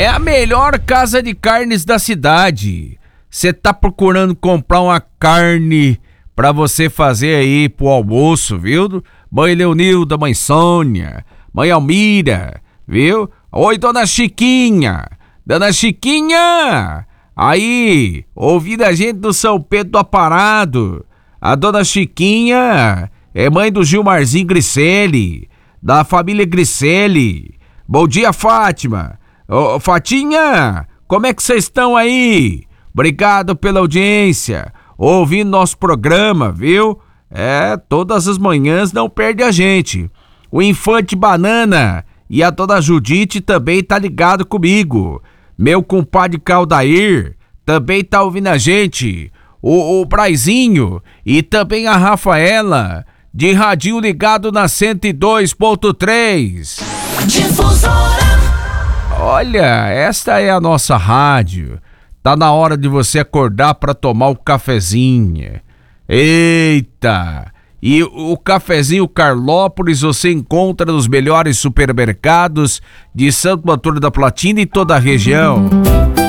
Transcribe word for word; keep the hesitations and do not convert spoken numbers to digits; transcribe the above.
É a melhor casa de carnes da cidade. Você tá procurando comprar uma carne pra você fazer aí pro almoço, viu? Mãe Leonilda, mãe Sônia, mãe Almira, viu? Oi, dona Chiquinha. Dona Chiquinha! Aí, ouvindo a gente do São Pedro do Aparado. A dona Chiquinha é mãe do Gilmarzinho Gricelli, da família Gricelli. Bom dia, Fátima. Ô, Fatinha, como é que vocês estão aí? Obrigado pela audiência, ouvindo nosso programa, viu? É, todas as manhãs não perde a gente. O Infante Banana e a dona Judite também tá ligado comigo. Meu compadre Caldair também tá ouvindo a gente. O, o Braizinho e também a Rafaela, de radinho ligado na cento e dois ponto três. Difusora. Olha, esta é a nossa rádio. Tá na hora de você acordar para tomar o cafezinho. Eita! E o cafezinho Carlópolis você encontra nos melhores supermercados de Santo Antônio da Platina e toda a região.